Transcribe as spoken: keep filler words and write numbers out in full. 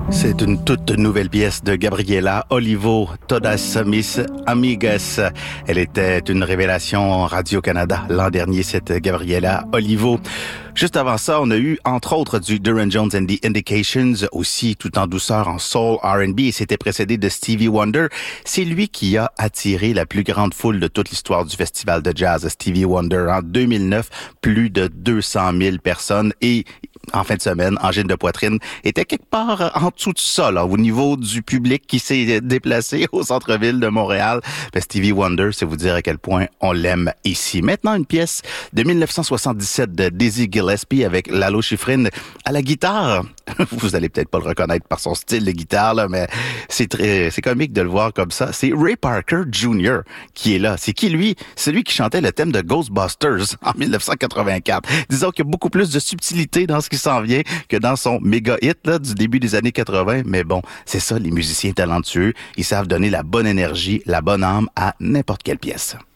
C'est une toute nouvelle pièce de Gabriela Olivo, Todas Mis Amigas. Elle était une révélation Radio-Canada l'an dernier, cette Gabriela Olivo. Juste avant ça, on a eu, entre autres, du Durand Jones and the Indications, aussi tout en douceur en soul R and B, et c'était précédé de Stevie Wonder. C'est lui qui a attiré la plus grande foule de toute l'histoire du festival de jazz, Stevie Wonder. En deux mille neuf, plus de deux cent mille personnes, et en fin de semaine, Angine de poitrine était quelque part en dessous de ça, là, au niveau du public qui s'est déplacé au centre-ville de Montréal. Ben, Stevie Wonder, c'est vous dire à quel point on l'aime ici. Maintenant, une pièce de dix-neuf cent soixante-dix-sept de Dizzy Gillespie avec Lalo Schifrin à la guitare. Vous allez peut-être pas le reconnaître par son style de guitare, là, mais c'est très, c'est comique de le voir comme ça. C'est Ray Parker junior qui est là. C'est qui, lui? C'est lui qui chantait le thème de Ghostbusters en dix-neuf cent quatre-vingt-quatre. Disons qu'il y a beaucoup plus de subtilité dans ce qui s'en vient que dans son méga hit, là, du début des années quatre-vingts. Mais bon, c'est ça, les musiciens talentueux. Ils savent donner la bonne énergie, la bonne âme à n'importe quelle pièce.